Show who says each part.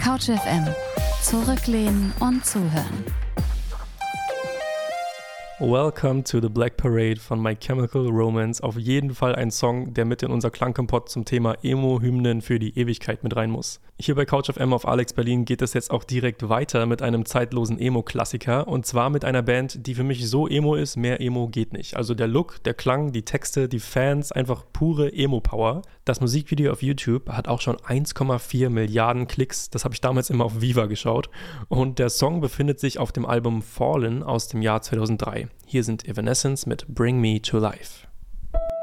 Speaker 1: Couch FM. Zurücklehnen und zuhören.
Speaker 2: Welcome to the Black Parade von My Chemical Romance. Auf jeden Fall ein Song, der mit in unser Klangkompott zum Thema Emo-Hymnen für die Ewigkeit mit rein muss. Hier bei Couch FM auf Alex Berlin geht es jetzt auch direkt weiter mit einem zeitlosen Emo-Klassiker. Und zwar mit einer Band, die für mich so Emo ist, mehr Emo geht nicht. Also der Look, der Klang, die Texte, die Fans, einfach pure Emo-Power. Das Musikvideo auf YouTube hat auch schon 1,4 Milliarden Klicks. Das habe ich damals immer auf Viva geschaut. Und der Song befindet sich auf dem Album Fallen aus dem Jahr 2003. Hier sind Evanescence mit Bring Me to Life.